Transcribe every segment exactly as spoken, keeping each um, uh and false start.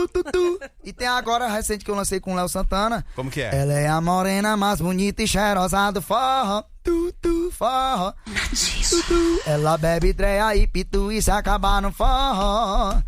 tu, tu, tu. E tem agora, recente, que eu lancei com o Léo Santana. Como que é? Ela é a morena mais bonita e cheirosa do forró. Tu, tu, forró. Tu, tu. Ela bebe dreia e pitu e se acabar no forró.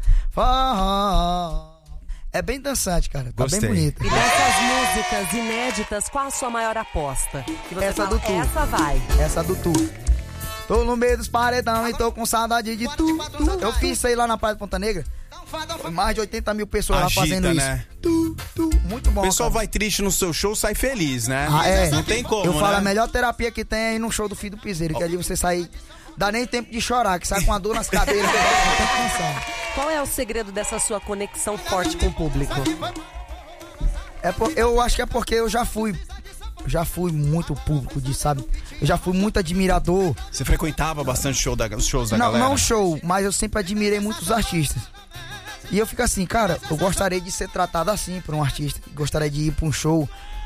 Forró. É bem dançante, cara. Tá Gostei. bem bonita. E dessas músicas inéditas, qual a sua maior aposta? Que você Essa fala, do Tu. Essa vai. Essa do Tu. Tô no meio dos paredão e tô com saudade de tu, tu. Eu fiz isso aí lá na Praia de Ponta Negra. Foi mais de oitenta mil pessoas Agita, lá fazendo né? isso. Tu, tu. Muito bom. O pessoal cara. vai triste no seu show, sai feliz, né? Ah, é. Não tem como, Eu falo, né? a melhor terapia que tem é ir no show do Filho do Piseiro, que ali você sai. Dá nem tempo de chorar, que sai com a dor nas cadeiras. Não tem condição. Qual é o segredo dessa sua conexão forte com o público? É por, eu acho que é porque eu já fui. Já fui muito público de, sabe? Eu já fui muito admirador. Você frequentava bastante show da, os shows da Não, galera? não show, mas eu sempre admirei muitos artistas. E eu fico assim, cara, eu gostaria de ser tratado assim por um artista. Gostaria de ir pra um show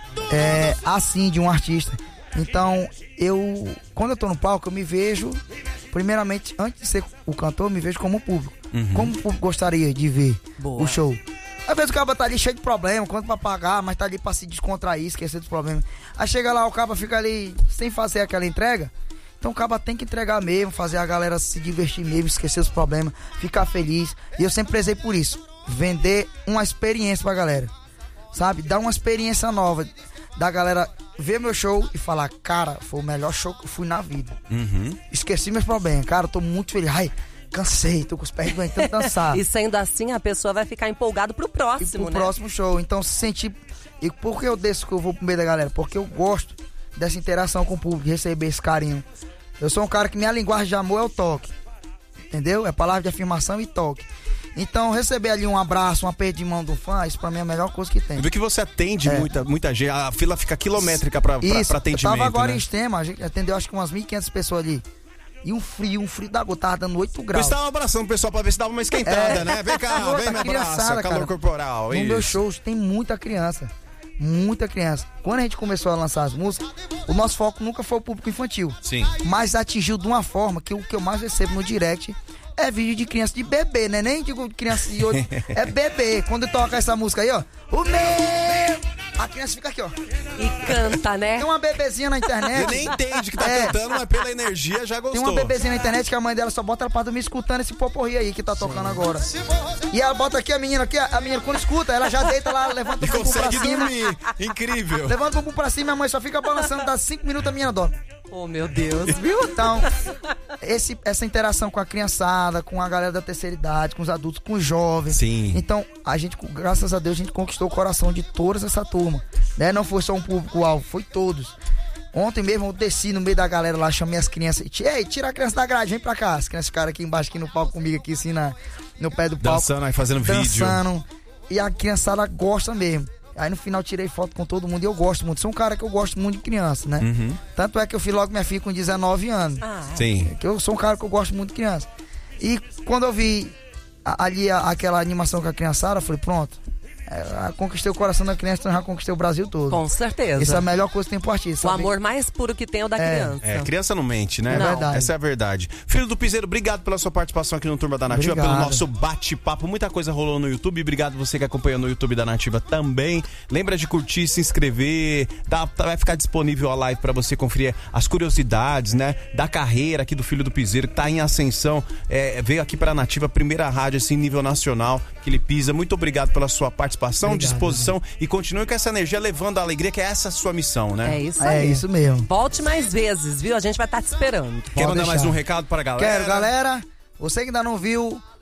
é, assim de um artista. Então, eu, quando eu tô no palco, eu me vejo, primeiramente, antes de ser o cantor, eu me vejo como público. Uhum. Como o público gostaria de ver Boa. o show. Às vezes o cara tá ali cheio de problema, quanto pra pagar, mas tá ali pra se descontrair, esquecer dos problemas. Aí chega lá, o cara fica ali sem fazer aquela entrega. Então o cara tem que entregar mesmo, fazer a galera se divertir mesmo, esquecer os problemas, ficar feliz. E eu sempre prezei por isso. Vender uma experiência pra galera. Sabe? Dar uma experiência nova. Da galera ver meu show e falar, cara, foi o melhor show que eu fui na vida. Uhum. Esqueci meus problemas. Cara, eu tô muito feliz. Ai, cansei, tô com os pés doendo, tanto dançar. E sendo assim, a pessoa vai ficar empolgada pro E próximo, pro né? próximo show. Então, se sentir. E por que eu desço que eu vou pro meio da galera? Porque eu gosto dessa interação com o público, de receber esse carinho. Eu sou um cara que minha linguagem de amor é o toque. Entendeu? É palavra de afirmação e toque. Então, receber ali um abraço, um aperto de mão do fã, isso pra mim é a melhor coisa que tem. Eu vi que você atende É. muita, muita gente, a fila fica quilométrica pra, pra, Isso, pra eu atendimento, tava agora né? em Extrema, a gente atendeu acho que umas mil e quinhentas pessoas ali. E um frio, um frio da gota, tava dando oito graus. Você tava abraçando o pessoal pra ver se dava uma esquentada, É. né? Vem cá, Outra vem me abraça, criançada, calor cara. corporal. No isso. meu show tem muita criança. Muita criança. Quando a gente começou a lançar as músicas, o nosso foco nunca foi o público infantil. Sim. Mas atingiu de uma forma que o que eu mais recebo no direct é vídeo de criança de bebê, né? Nem digo de criança de hoje. É bebê. Quando toca essa música aí, ó. O meu! A criança fica aqui, ó. E canta, né? Tem uma bebezinha na internet. Ele nem entende que tá É. cantando, mas pela energia já gostou. Tem uma bebezinha na internet que a mãe dela só bota ela pra dormir escutando esse poporri aí que tá tocando agora. E ela bota aqui a menina aqui, a menina quando escuta, ela já deita lá, levanta E o bumbum pra consegue cima. dormir. Incrível. Levanta o bumbum pra cima, a mãe só fica balançando, dá cinco minutos a menina dorme. Oh, meu Deus, viu? Então, esse, essa interação com a criançada, com a galera da terceira idade, com os adultos, com os jovens. Sim. Então, a gente, graças a Deus, a gente conquistou o coração de toda essa turma. Né? Não foi só um público-alvo, foi todos. Ontem mesmo eu desci no meio da galera lá, chamei as crianças. Ei, tira a criança da grade, vem pra cá. As crianças ficaram aqui embaixo, aqui no palco comigo, aqui assim, na, no pé do palco. Dançando aí, fazendo vídeo. Dançando. E a criançada gosta mesmo. Aí no final tirei foto com todo mundo e eu gosto muito. Sou um cara que eu gosto muito de criança, né? Uhum. Tanto é que eu fiz logo minha filha com dezenove anos. Ah, Sim. Que eu sou um cara que eu gosto muito de criança. E quando eu vi a- ali a- aquela animação com a criançada, eu falei, pronto. É, conquistei o coração da criança, então já conquistei o Brasil todo. com certeza. Isso é a melhor coisa que tem pro artista. O sabe? amor mais puro que tem é o da É. criança. É, criança não mente, né? Não. Verdade. Essa é a verdade. Filho do Piseiro, obrigado pela sua participação aqui no Turma da Nativa, Obrigado. pelo nosso bate-papo. Muita coisa rolou no YouTube. Obrigado você que acompanha no YouTube da Nativa também. Lembra de curtir, se inscrever. Tá, tá- vai ficar disponível a live pra você conferir as curiosidades, né? Da carreira aqui do Filho do Piseiro, que tá em ascensão. É, veio aqui pra Nativa, primeira rádio, assim, nível nacional, que ele pisa. Muito obrigado pela sua participação, Obrigado, disposição. E continue com essa energia, levando a alegria, que é essa a sua missão, né? É isso aí. É isso mesmo. Volte mais vezes, viu? A gente vai estar te esperando. Quer Pode mandar mais deixar. um recado para a galera? Quero, galera. Você que ainda não viu